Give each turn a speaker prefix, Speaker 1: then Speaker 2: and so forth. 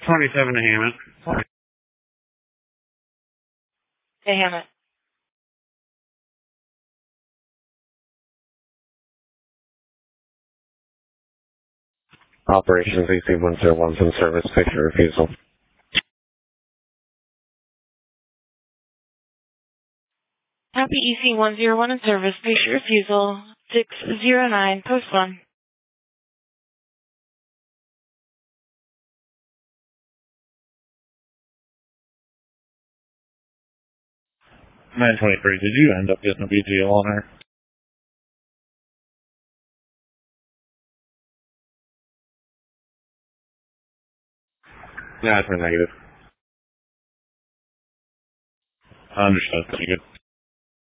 Speaker 1: 27 to Hammett.
Speaker 2: Hey, Hammett.
Speaker 1: Operations EC-101's in service. Picture refusal.
Speaker 2: Happy EC-101 in service. Picture refusal. 609, post 1.
Speaker 1: 923, did you end up getting a BGL on her? Yeah, it's been negative. Understood. Pretty good.